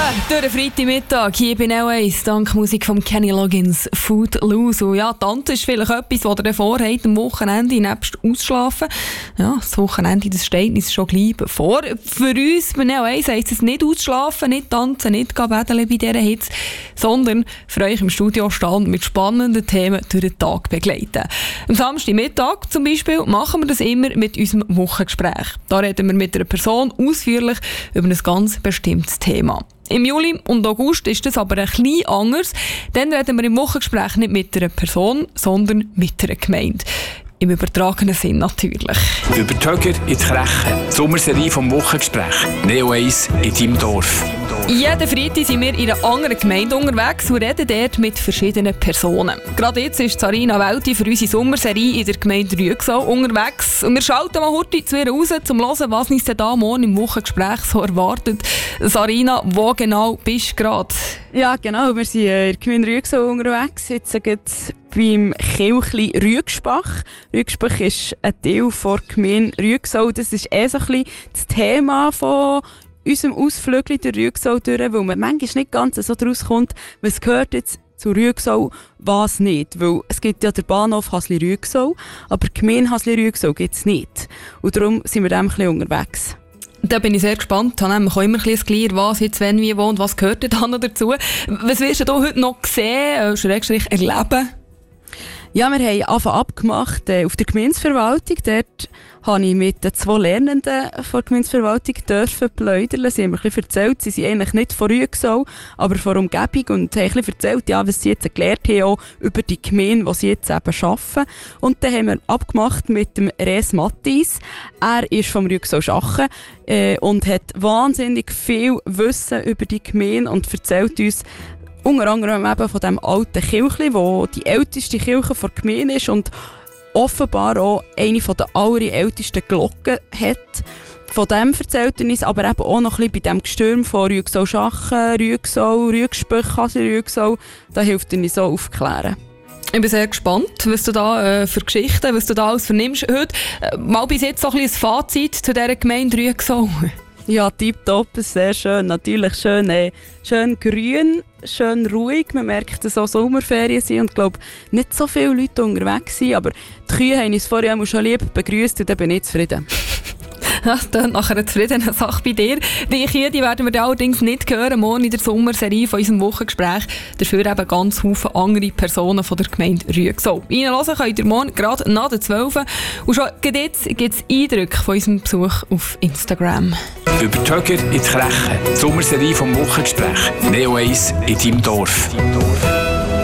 durch den Freitagmittag hier bei L1, dank Musik von Kenny Loggins, Footloose. Und ja, Tante ist vielleicht etwas, was ihr davor habt, am Wochenende nebst Ausschlafen. Ja, das Wochenende, das steht uns schon gleich bevor. Für uns bei L1 heisst es nicht ausschlafen, nicht tanzen, nicht wedeln bei dieser Hitze, sondern für euch im Studio stehen mit spannenden Themen durch den Tag begleiten. Am Samstagmittag zum Beispiel machen wir das immer mit unserem Wochengespräch. Da reden wir mit einer Person ausführlich über ein ganz bestimmtes Thema. Im Juli und August ist das aber ein bisschen anders. Dann reden wir im Wochengespräch nicht mit einer Person, sondern mit einer Gemeinde. Im übertragenen Sinn natürlich. Über die Höger ins Krechen. Sommerserie vom Wochengespräch. Neo 1 in deinem Dorf. Jeden Freitag sind wir in einer anderen Gemeinde unterwegs und reden dort mit verschiedenen Personen. Gerade jetzt ist Sarina Welti für unsere Sommerserie in der Gemeinde Rüegsau unterwegs. Und wir schalten mal heute zu ihr raus, um zu hören, was uns denn da morgen im Wochengespräch so erwartet. Sarina, wo genau bist du gerade? Ja, genau. Wir sind in der Gemeinde Rüegsau unterwegs. Jetzt beim Kirchli Rüegspach. Rüegspach ist ein Teil der Gemeinde Rüegsau. Das ist so ein bisschen das Thema von unserem Ausflug in der Rüegsau durch, weil man manchmal nicht ganz so daraus kommt, was gehört jetzt zu Rüegsau, was nicht. Weil es gibt ja den Bahnhof Hasli-Rüegsau, aber die Gemeinde Hasli-Rüegsau gibt es nicht. Und darum sind wir da ein bisschen unterwegs. Da bin ich sehr gespannt. Ich habe nämlich auch immer ein bisschen Glied, was jetzt, wenn, wie, wo und was gehört da noch dazu. Was wirst du heute noch sehen, schrägstrich erleben? Ja, wir haben Anfang abgemacht auf der Gemeindeverwaltung. Dort habe ich mit den 2 Lernenden der Gemeindeverwaltung plaudern. Sie haben mir ein bisschen erzählt, sie sind eigentlich nicht von Rüegsau, aber von der Umgebung und haben ein bisschen erzählt, ja, was sie jetzt gelernt haben, auch über die Gemeinde, die sie jetzt eben arbeiten. Und dann haben wir abgemacht mit dem Res Mattis. Er ist vom Rüegsau Schachen und hat wahnsinnig viel Wissen über die Gemeinde und erzählt uns unter anderem eben von diesem alten Kirchli, wo die älteste Kirche der Gemeinde ist und offenbar auch eine der allerältesten Glocken hat. Von dem erzählt er uns aber eben auch noch ein bisschen bei dem Gestürm von Rüegsau-Schachen, Rüegsau, Rüegspach, Rüegsau. Da hilft er uns so aufklären. Ich bin sehr gespannt, was du da für Geschichten, was du da alles vernimmst. Heute mal bis jetzt so ein bisschen ein Fazit zu dieser Gemeinde Rüegsau. Ja, tipptopp, sehr schön. Natürlich schön grün, schön ruhig. Man merkt, dass auch Sommerferien sind und ich glaube, nicht so viele Leute unterwegs sind. Aber die Kühe haben uns vorher schon lieb begrüßt und dann bin ich zufrieden. Das klingt nach einer zufriedenen Sache bei dir. Die Kühe die werden wir allerdings nicht hören, morgen in der Sommerserie von unserem Wochengespräch. Dafür eben ganz viele andere Personen von der Gemeinde Rüegsau. Reinhören könnt ihr morgen gerade nach der 12. Und schon jetzt gibt es Eindrücke von unserem Besuch auf Instagram. Über die Höger ins Krechen. Sommerserie vom Wochengespräch. Neo 1 in deinem Dorf.